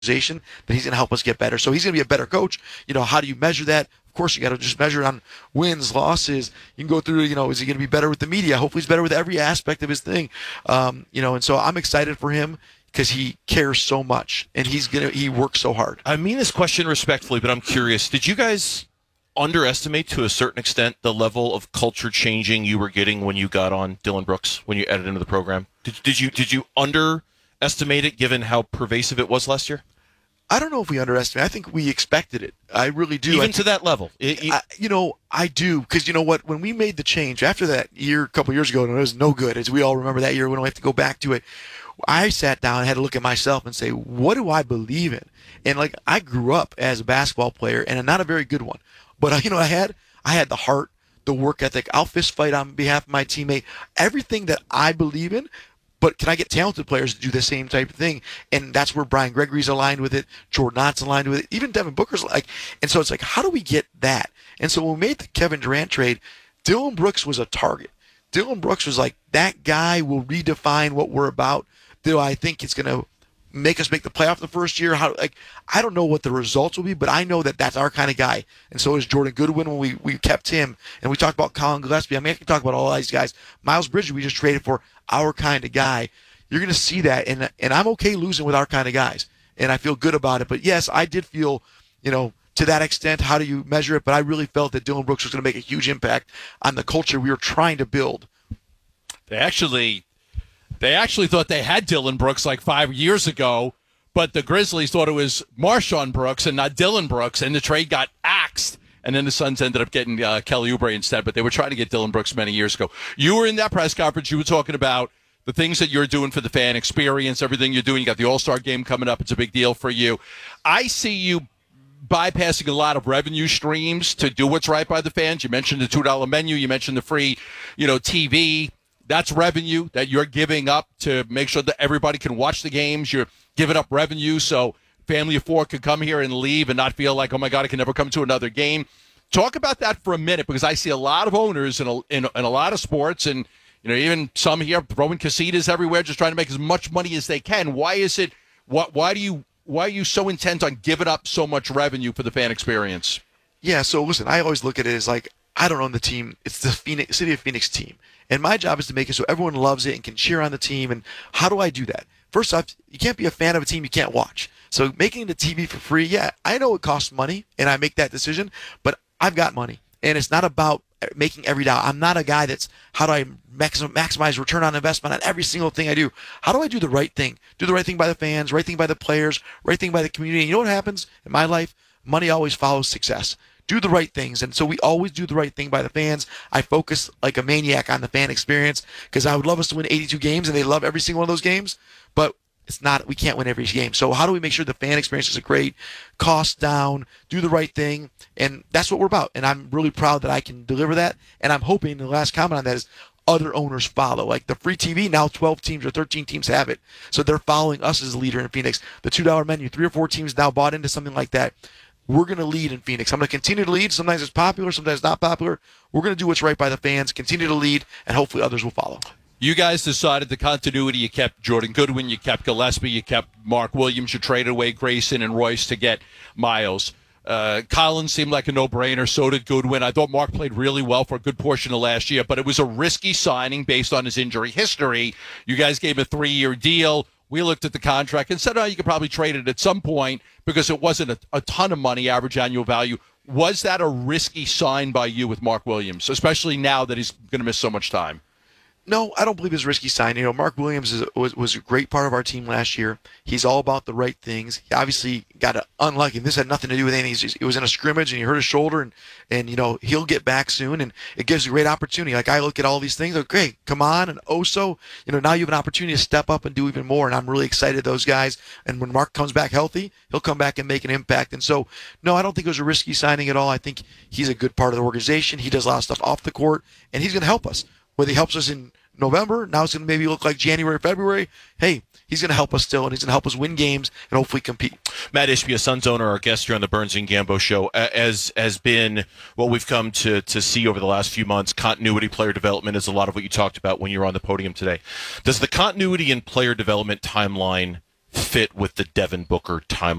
organization, then he's going to help us get better. So he's going to be a better coach. How do you measure that? Of course, you got to just measure it on wins, losses. You can go through, is he going to be better with the media? Hopefully he's better with every aspect of his thing. And so I'm excited for him because he cares so much and he works so hard. I mean this question respectfully, but I'm curious. Did you guys underestimate to a certain extent the level of culture changing you were getting when you got on Dylan Brooks, when you added into the program? Did you underestimate it given how pervasive it was last year? I don't know if we underestimate. I think we expected it. I really do. Even to that level? I do. Because you know what? When we made the change after that year, a couple years ago, and it was no good, as we all remember that year, we don't have to go back to it. I sat down and had to look at myself and say, what do I believe in? And I grew up as a basketball player, and I'm not a very good one. But I had the heart, the work ethic. I'll fist fight on behalf of my teammate. Everything that I believe in. But can I get talented players to do the same type of thing? And that's where Brian Gregory's aligned with it. Jordan Knott's aligned with it. Even Devin Booker's and so it's how do we get that? And so when we made the Kevin Durant trade, Dylan Brooks was a target. Dylan Brooks was that guy will redefine what we're about. Do I think it's going to make us make the playoff the first year? I don't know what the results will be, but I know that that's our kind of guy. And so is Jordan Goodwin when we kept him. And we talked about Colin Gillespie. I can talk about all these guys. Miles Bridges we just traded for our kind of guy. You're going to see that, and I'm okay losing with our kind of guys, and I feel good about it. But yes, I did feel, to that extent, how do you measure it? But I really felt that Dylan Brooks was going to make a huge impact on the culture we were trying to build. They actually thought they had Dylan Brooks 5 years ago, but the Grizzlies thought it was Marshawn Brooks and not Dylan Brooks, and the trade got axed. And then the Suns ended up getting Kelly Oubre instead, but they were trying to get Dylan Brooks many years ago. You were in that press conference. You were talking about the things that you're doing for the fan experience, everything you're doing. You got the All-Star game coming up. It's a big deal for you. I see you bypassing a lot of revenue streams to do what's right by the fans. You mentioned the $2 menu. You mentioned the free, TV. That's revenue that you're giving up to make sure that everybody can watch the games. You're giving up revenue so family of four could come here and leave and not feel like, oh, my God, I can never come to another game. Talk about that for a minute, because I see a lot of owners in a lot of sports, and even some here throwing casitas everywhere, just trying to make as much money as they can. Why is it? Why are you so intent on giving up so much revenue for the fan experience? Yeah, so listen, I always look at it as I don't own the team. It's the City of Phoenix team. And my job is to make it so everyone loves it and can cheer on the team. And how do I do that? First off, you can't be a fan of a team you can't watch. So making the TV for free, yeah, I know it costs money, and I make that decision, but I've got money. And it's not about making every dollar. I'm not a guy that's, how do I maximize return on investment on every single thing I do? How do I do the right thing? Do the right thing by the fans, right thing by the players, right thing by the community. And you know what happens in my life? Money always follows success. Do the right things. And so we always do the right thing by the fans. I focus like a maniac on the fan experience, because I would love us to win 82 games, and they love every single one of those games, but we can't win every game. So how do we make sure the fan experience is great, cost down, do the right thing? And that's what we're about. And I'm really proud that I can deliver that. And I'm hoping the last comment on that is other owners follow. Like the free TV, now 12 teams or 13 teams have it. So they're following us as a leader in Phoenix. The $2 menu, 3 or 4 teams now bought into something like that. We're going to lead in Phoenix. I'm going to continue to lead. Sometimes it's popular, sometimes not popular. We're going to do what's right by the fans, continue to lead, and hopefully others will follow. You guys decided the continuity. You kept Jordan Goodwin. You kept Gillespie. You kept Mark Williams. You traded away Grayson and Royce to get Miles. Collins seemed like a no-brainer. So did Goodwin. I thought Mark played really well for a good portion of last year, but it was a risky signing based on his injury history. You guys gave him a 3-year deal. We looked at the contract and said, you could probably trade it at some point because it wasn't a ton of money, average annual value. Was that a risky sign by you with Mark Williams, especially now that he's going to miss so much time? No, I don't believe it's a risky sign. Mark Williams was a great part of our team last year. He's all about the right things. He obviously got unlucky. This had nothing to do with anything. It was in a scrimmage, and he hurt his shoulder, and he'll get back soon, and it gives a great opportunity. I look at all these things, great, come on, and Oso, now you have an opportunity to step up and do even more, and I'm really excited those guys. And when Mark comes back healthy, he'll come back and make an impact. And so, no, I don't think it was a risky signing at all. I think he's a good part of the organization. He does a lot of stuff off the court, and he's going to help us. Whether he helps us in November, now it's going to maybe look like January, February. Hey, he's going to help us still, and he's going to help us win games and hopefully compete. Matt Ishbia, Suns owner, our guest here on the Burns and Gambo show, as has been what we've come to see over the last few months. Continuity, player development is a lot of what you talked about when you were on the podium today. Does the continuity and player development timeline fit with the Devin Booker timeline?